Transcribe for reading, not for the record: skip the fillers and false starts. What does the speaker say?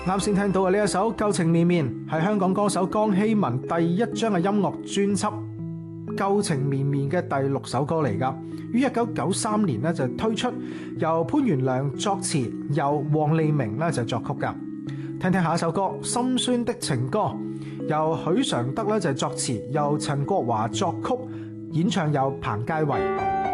啱先聽到嘅呢一首《舊情綿綿》係香港歌手江希文第一張嘅音樂專輯《舊情綿綿》嘅第6首歌嚟㗎，於1993年呢就推出，由潘元良作詞，由黃利明呢就作曲㗎。聽聽下一首歌《心酸的情歌》，由許常德呢就作詞，由陳國華作曲，演唱有彭佳慧。